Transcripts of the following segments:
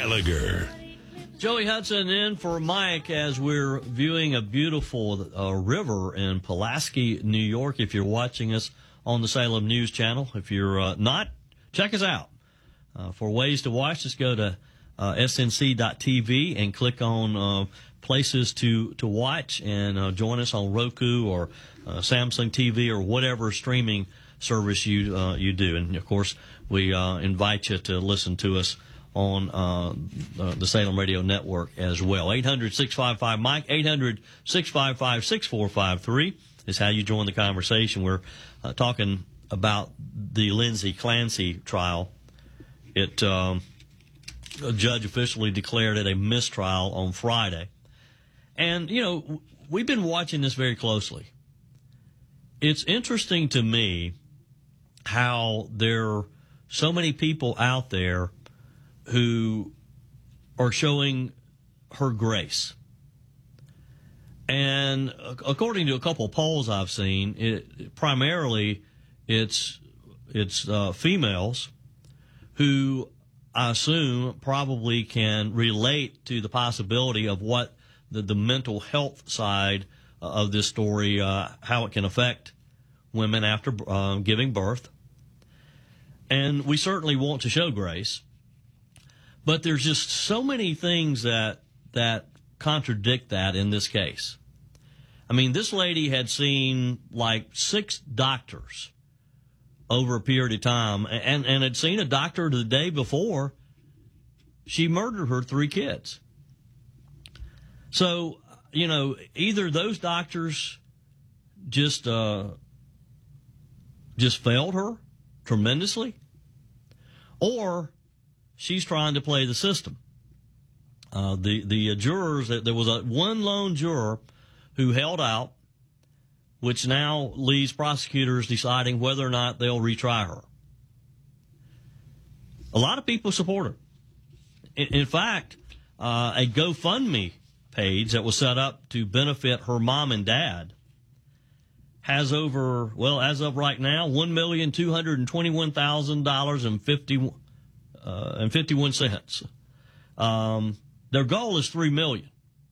Gallagher. Joey Hudson in for Mike as we're viewing a beautiful river in Pulaski, New York. If you're watching us on the Salem News Channel, if you're not, check us out. For ways to watch, just go to snc.tv and click on places to watch and join us on Roku or Samsung TV or whatever streaming service you do. And, of course, we invite you to listen to us on the Salem Radio Network as well. 800-655-MIKE, 800-655-6453 is how you join the conversation. We're talking about the Lindsay Clancy trial. A judge officially declared it a mistrial on Friday. And, you know, we've been watching this very closely. It's interesting to me how there are so many people out there who are showing her grace. And according to a couple of polls I've seen, primarily it's females who I assume probably can relate to the possibility of what the mental health side of this story, how it can affect women after giving birth. And we certainly want to show grace. But there's just so many things that contradict that in this case. I mean, this lady had seen like 6 doctors over a period of time and had seen a doctor the day before she murdered her 3 kids. So, you know, either those doctors just failed her tremendously, or she's trying to play the system. The jurors, there was one lone juror who held out, which now leaves prosecutors deciding whether or not they'll retry her. A lot of people support her. In fact, a GoFundMe page that was set up to benefit her mom and dad has over, well, as of right now, $1,221,051. Their goal is $3 million.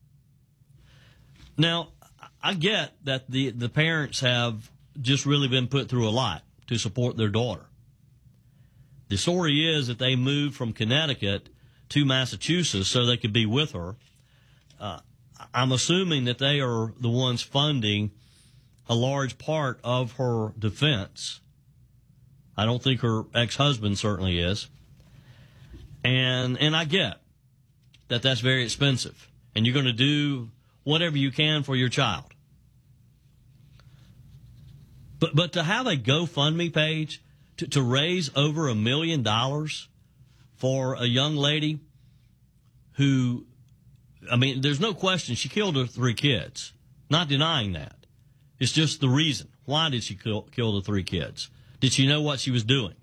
Now, I get that the parents have just really been put through a lot to support their daughter. The story is that they moved from Connecticut to Massachusetts so they could be with her. I'm assuming that they are the ones funding a large part of her defense. I don't think her ex-husband certainly is. And I get that that's very expensive. And you're going to do whatever you can for your child. But to have a GoFundMe page to raise over $1 million for a young lady who, I mean, there's no question she killed her 3 kids. Not denying that. It's just the reason. Why did she kill the 3 kids? Did she know what she was doing?